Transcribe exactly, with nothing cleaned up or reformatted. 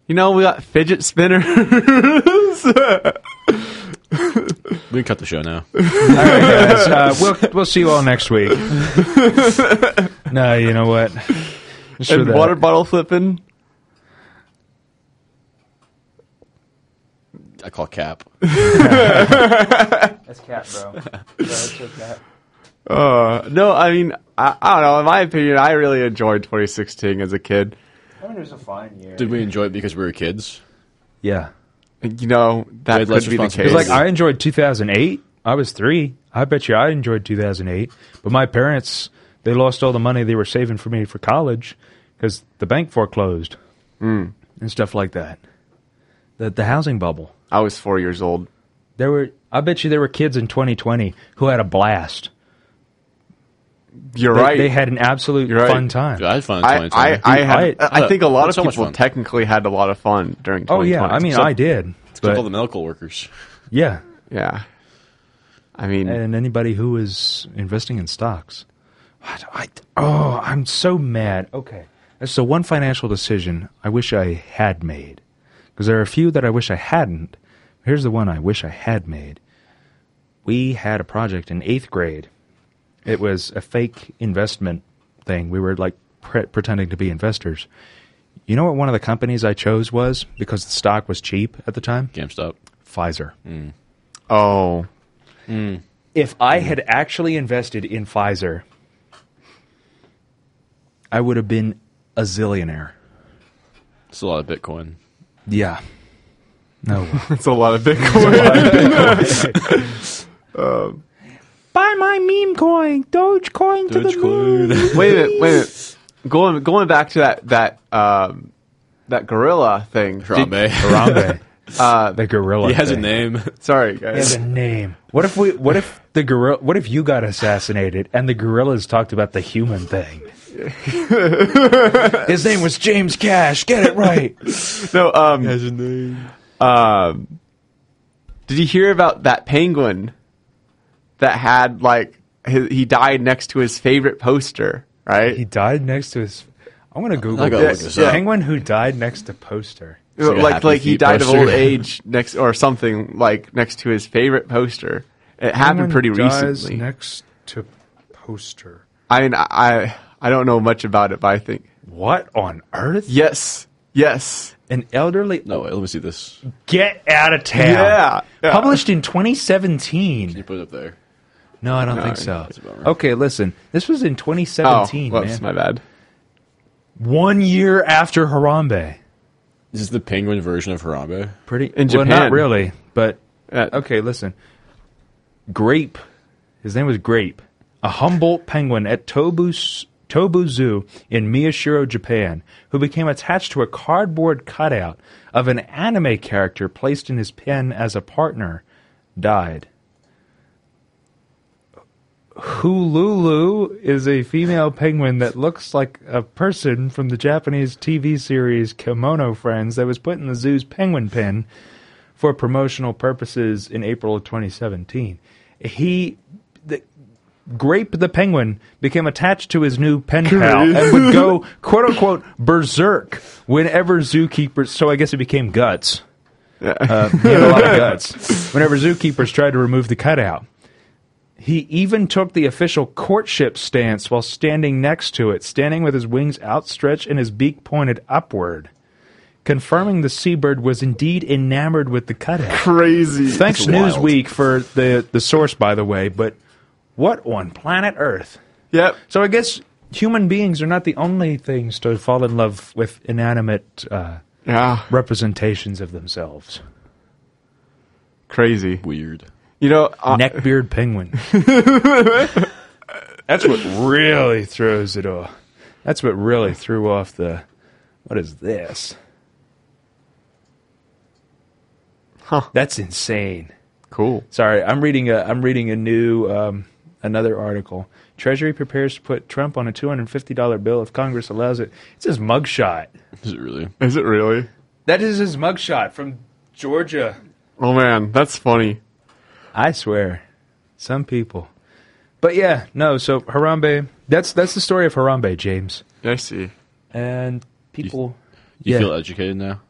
You know, we got fidget spinners. We can cut the show now. All right, guys. Uh, we'll we'll see you all next week. No, you know what? Just for And that. water bottle flipping. I call Cap. That's cat, bro. That's your cat. Uh, no, I mean, I, I don't know. In my opinion, I really enjoyed twenty sixteen as a kid. I mean, it was a fine year. Did we enjoy it because we were kids? Yeah. You know, that had could less be the responsibility. case. Because, like, I enjoyed two thousand eight. I was three. I bet you I enjoyed two thousand eight. But my parents, they lost all the money they were saving for me for college because the bank foreclosed Mm. and stuff like that. The the housing bubble. I was four years old. There were, I bet you there were kids in twenty twenty who had a blast. You're They, right. they had an absolute You're right. fun time. I had fun in I, twenty I, twenty. I, had, I- I, think a lot had of so much people fun. technically had a lot of fun during Oh, twenty twenty. yeah. I mean, So- I did. Except all But, the medical workers. yeah. yeah. I mean, And anybody who is investing in stocks. What? I, oh, I'm so mad. Okay. So one financial decision I wish I had made. Because there are a few that I wish I hadn't. Here's the one I wish I had made. We had a project in eighth grade. It was a fake investment thing. We were like pre- pretending to be investors. You know what one of the companies I chose was? Because the stock was cheap at the time? GameStop. Pfizer. oh, If I had actually invested in Pfizer, I would have been a zillionaire. It's a lot of Bitcoin. Yeah. No. it's a lot of Bitcoin. Buy my meme coin, Dogecoin to the moon. Dogecoin. wait a minute, wait a minute. Going, going back to that, that, um, that gorilla thing. Harambe. Harambe. Uh, The gorilla. He has a thing. name. sorry, He guys. has a name. What if we? What if the gorilla? What if you got assassinated and the gorillas talked about the human thing? His name was James Cash. Get it right. No, um, Has a name. um, did you hear about that penguin that had, like, he, he died next to his favorite poster, right? He died next to his. I'm gonna Google I gotta this. look this Yeah. up. Penguin who died next to poster. It's like a like Happy like he Feet died of poster. old age next or something, like next to his favorite poster. It happened Penguin pretty dies recently. next to poster. I mean, I I don't know much about it, but I think What on earth? yes, yes, An elderly. No, wait, let me see this. Get out of town. yeah. yeah. Published in twenty Can you seventeen. put it up there? No, I don't No, think so. it's a bummer. Okay, listen. This was in twenty Oh, seventeen, whoops, man. my bad. One year after Harambe. This is the penguin version of Harambe. Pretty In well, Japan. not really, but Uh, okay. Listen, Grape. His name was Grape, a Humboldt penguin at Tobu Tobu Zoo in Miyashiro, Japan, who became attached to a cardboard cutout of an anime character placed in his pen as a partner, died. Hululu is a female penguin that looks like a person from the Japanese T V series Kemono Friends that was put in the zoo's penguin pen for promotional purposes in April of twenty seventeen. He, the, Grape the penguin, became attached to his new pen pal and would go, quote-unquote, berserk whenever zookeepers... So I guess it became Guts. Uh, he had a lot of guts. Whenever zookeepers tried to remove the cutout. He even took the official courtship stance while standing next to it, standing with his wings outstretched and his beak pointed upward, confirming the seabird was indeed enamored with the cutout. Crazy. Thanks That's wild. Newsweek for the, the source, by the way, but what on planet Earth? Yep. So I guess human beings are not the only things to fall in love with inanimate uh, Yeah. representations of themselves. Crazy. Weird. You know, uh, Neckbeard penguin. That's what really throws it off. That's what really threw off the... What is this? Huh. That's insane. cool. Sorry, I'm reading a I'm reading a new um, another article. Treasury prepares to put Trump on a two hundred fifty dollars bill if Congress allows it. It's his mugshot. Is it really? Is it really? That is his mugshot from Georgia. Oh man, that's funny. I swear, some people. But yeah, no. So Harambe, that's that's the story of Harambe, James. I see. And people, You yeah. feel educated now?